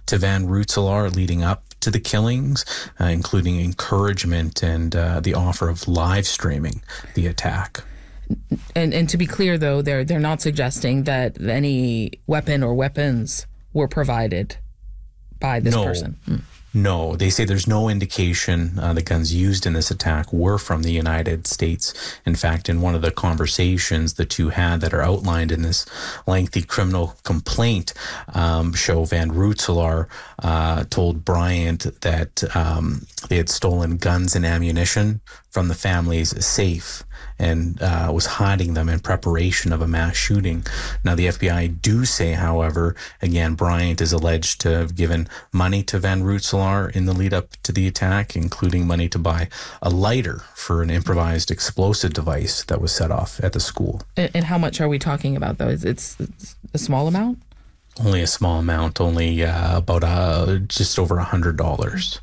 to Van Rensselaer leading up to the killings, including encouragement and the offer of live streaming the attack. And to be clear, though, they're not suggesting that any weapon or weapons were provided by this person. No, they say there's no indication the guns used in this attack were from the United States. In fact, in one of the conversations the two had that are outlined in this lengthy criminal complaint, show Van Rensselaer told Bryant that they had stolen guns and ammunition from the family's safe and was hiding them in preparation of a mass shooting. Now, the FBI do say, however, again, Bryant is alleged to have given money to Van Rensselaer in the lead up to the attack, including money to buy a lighter for an improvised explosive device that was set off at the school. And how much are we talking about, though? It's a small amount? Only a small amount, only about just over $100.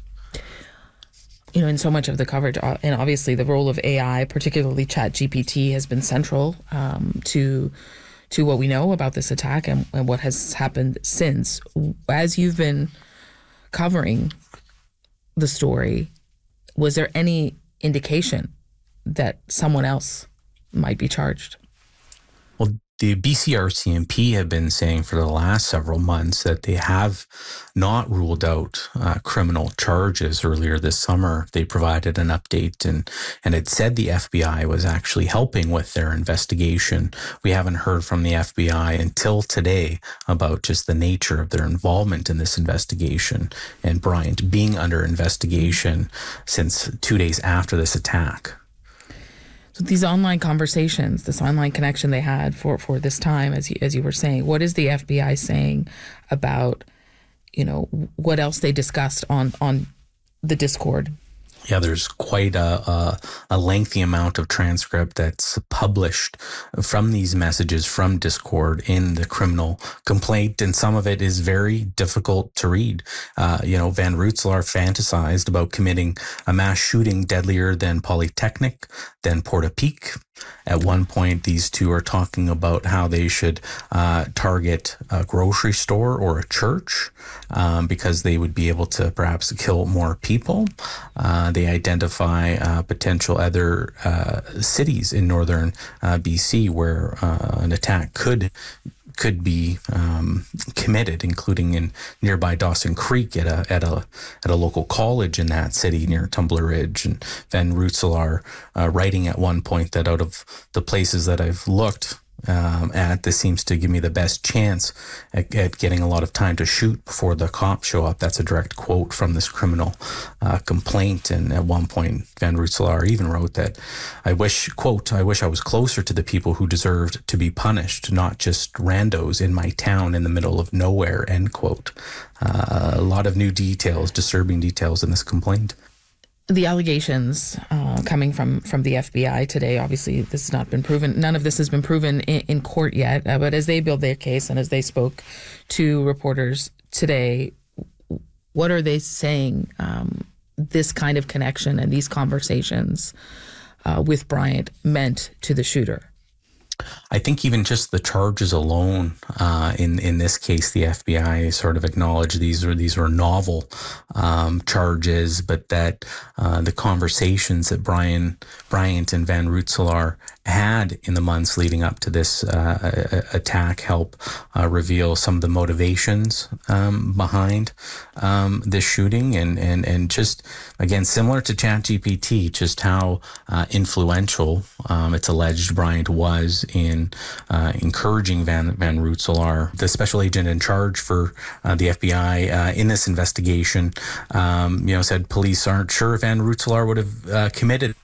In so much of the coverage, and obviously the role of AI, particularly ChatGPT, has been central to what we know about this attack and what has happened since. As you've been covering the story, was there any indication that someone else might be charged? Well, the BCRCMP have been saying for the last several months that they have not ruled out criminal charges. Earlier this summer, they provided an update and it said the FBI was actually helping with their investigation. We haven't heard from the FBI until today about just the nature of their involvement in this investigation and Bryant being under investigation since 2 days after this attack. So these online conversations, this online connection they had for this time, as you were saying, what is the FBI saying about, what else they discussed on the Discord? Yeah, there's quite a lengthy amount of transcript that's published from these messages from Discord in the criminal complaint, and some of it is very difficult to read. Van Rensselaer fantasized about committing a mass shooting deadlier than Polytechnic, than Portapique. At one point, these two are talking about how they should target a grocery store or a church because they would be able to perhaps kill more people. They identify potential other cities in northern BC where an attack could be committed, including in nearby Dawson Creek at a local college in that city near Tumbler Ridge. And Van Rensselaer writing at one point that out of the places that I've looked at, this seems to give me the best chance at getting a lot of time to shoot before the cops show up. That's a direct quote from this criminal complaint. And at one point, Van Rensselaer even wrote that, I wish I was closer to the people who deserved to be punished, not just randos in my town in the middle of nowhere, end quote. A lot of new details, disturbing details in this complaint. The allegations coming from the FBI today, obviously this has not been proven. None of this has been proven in court yet. But as they build their case and as they spoke to reporters today, what are they saying this kind of connection and these conversations with Bryant meant to the shooter? I think even just the charges alone, in this case, the FBI sort of acknowledged these were novel charges, but that the conversations that Bryant and Van Rensselaer had in the months leading up to this attack help reveal some of the motivations behind this shooting, and just again similar to ChatGPT, just how influential it's alleged Bryant was in encouraging Van Rensselaer, the special agent in charge for the FBI in this investigation. Said police aren't sure if Van Rensselaer would have committed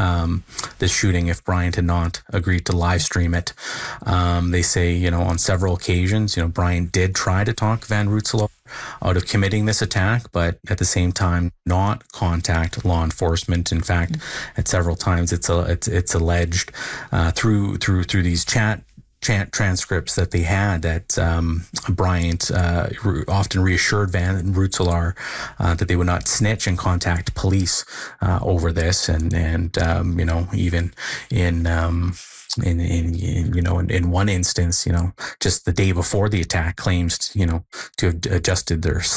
this shooting if Bryant had not agreed to live stream it. They say, on several occasions, Bryant did try to talk Van Rensselaer out of committing this attack, but at the same time not contact law enforcement. In fact, at several times it's alleged through these chat transcripts that they had that Bryant often reassured Van Rensselaer that they would not snitch and contact police over this, and even in one instance, just the day before the attack, claims to have adjusted their